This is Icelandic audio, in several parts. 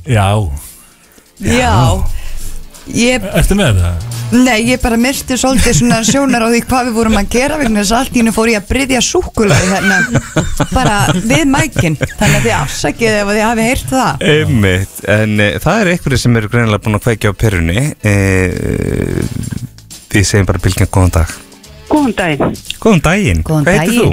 Já. Ertu með það? Nei, ég bara myrti svolítið svona sjónar á því hvað við vorum að gera vegna þess að allt í hennu fór ég að bryðja súkkulaði hérna bara við mækin, þannig að þið afsakið ef þið hafi heyrt það. Einmitt, en það einhverjir sem eru greinilega búin að kveikja á perunni. Við segjum bara Bylgjan góðan dag. Góðan daginn. Góðan daginn. Góðan Hvað heitir þú?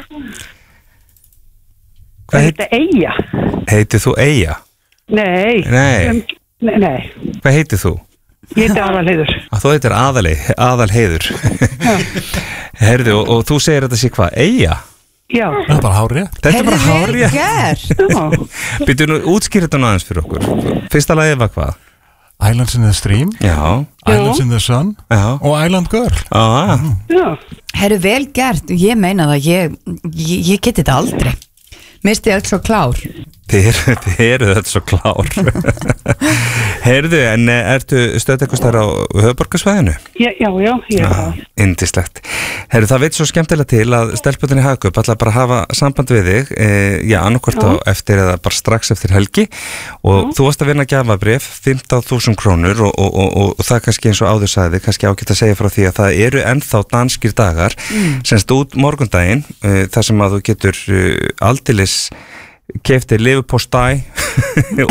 Hvað heitir Eyja? Heitir þú Eyja? Nei. Nei. Hvað heitir þú? Ég heiti Aðalheiður. Þú heitir Aðalheiður. Herðu, og þú segir þetta sé hvað? Eyja? Já. Það er bara hárið. Þetta er bara hárið. Býttu nú, útskýr þetta aðeins fyrir okkur. Fyrsta lagið var hvað? Islands in the Stream. Já. Islands in the Sun. Já. Og Island Girl. Já. Herru, vel gert, ég meina það, ég geti þetta aldrei. Misti allt svo klár. Þið eru þetta svo klár. Heyrðu, en ertu stödd eitthvað stær á höfuðborgarsvæðinu? Já, ég er það. Yndislegt. Heyrðu, það veit svo skemmtilega til að stelputinni Hagkaup ætla bara að hafa samband við þig, annarkvort á eftir eða bara strax eftir helgi og þú varst að vinna gjafabréf 15.000 krónur og það kannski eins og áður sagði, kannski ágætt að segja frá því að það eru ennþá danskir dagar, semst út morgundaginn, þar sem að þú getur aldeilis keftir leverpostæ